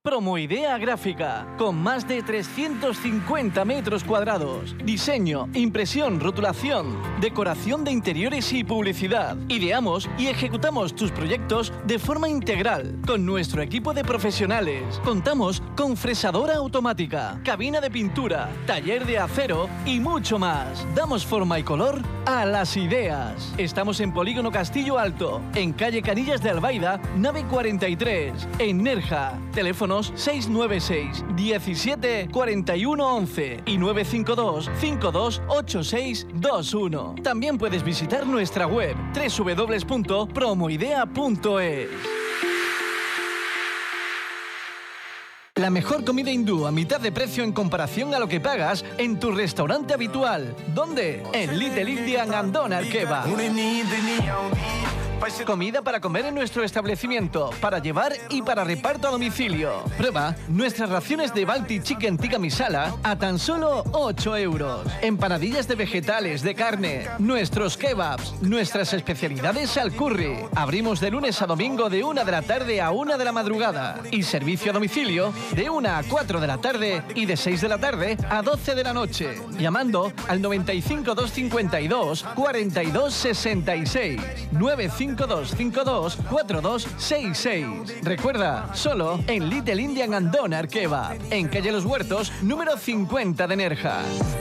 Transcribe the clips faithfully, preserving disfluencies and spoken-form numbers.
Promoidea Gráfica, con más de trescientos cincuenta metros cuadrados. Diseño, impresión, rotulación, decoración de interiores y publicidad. Ideamos y ejecutamos tus proyectos de forma integral, con nuestro equipo de profesionales. Contamos con fresadora automática, cabina de pintura, taller de acero y mucho más. Damos forma y color a las ideas. Estamos en Polígono Castillo Alto, en calle Canillas de Albaida, nave cuarenta y tres, en Nerja. Teléfono seis nueve seis, diecisiete, cuarenta y uno, once y nueve cinco dos, cinco dos ocho seis dos uno. También puedes visitar nuestra web doble u doble u doble u punto promoidea punto es. La mejor comida hindú a mitad de precio en comparación a lo que pagas en tu restaurante habitual. ¿Dónde? En Little Indian and Doner Kebab. Comida para comer en nuestro establecimiento, para llevar y para reparto a domicilio. Prueba nuestras raciones de Balti Chicken Tikka Masala a tan solo ocho euros. Empanadillas de vegetales, de carne, nuestros kebabs, nuestras especialidades al curry. Abrimos de lunes a domingo de una de la tarde a una de la madrugada. Y servicio a domicilio de una a cuatro de la tarde y de seis de la tarde a doce de la noche. Llamando al noventa y cinco, doscientos cincuenta y dos, cuarenta y dos sesenta y seis. nueve cinco dos cinco dos, cuatro dos seis seis. Recuerda, solo en Little Indian and Doner Kebab, en calle Los Huertos, número cincuenta de Nerja.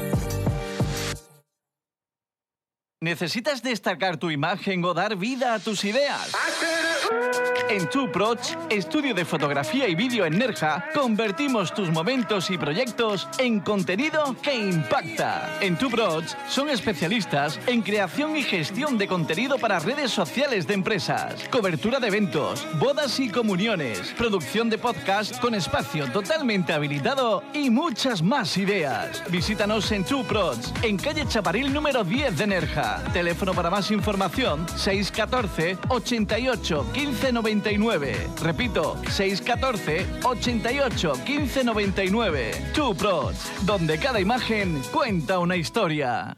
¿Necesitas destacar tu imagen o dar vida a tus ideas? En Two Prods, estudio de fotografía y vídeo en Nerja, convertimos tus momentos y proyectos en contenido que impacta. En Two Prods son especialistas en creación y gestión de contenido para redes sociales de empresas, cobertura de eventos, bodas y comuniones, producción de podcast con espacio totalmente habilitado y muchas más ideas. Visítanos en Two Prods, en calle Chaparril número diez de Nerja. Teléfono para más información seis uno cuatro, ochenta y ocho, quince noventa y nueve. Repito, seis uno cuatro, ochenta y ocho, quince noventa y nueve. Two Prods, donde cada imagen cuenta una historia.